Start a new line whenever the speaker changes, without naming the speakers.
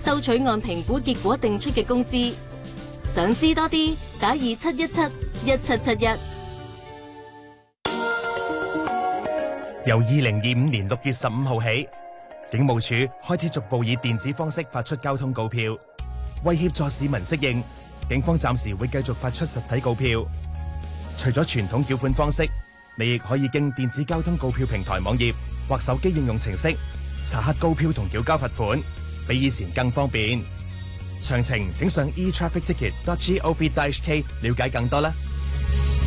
收取按評估結果定出嘅工資。想知多啲，打27171771。
由2025年6月15號起，警務處開始逐步以電子方式發出交通告票。為協助市民適應，警方暫時會繼續發出實體告票。除咗傳統繳款方式，你亦可以經電子交通告票平台網頁或手機應用程式查核告票同繳交罰款，比以前更方便。詳情請上 eTrafficTicket.gov.hk 了解更多啦。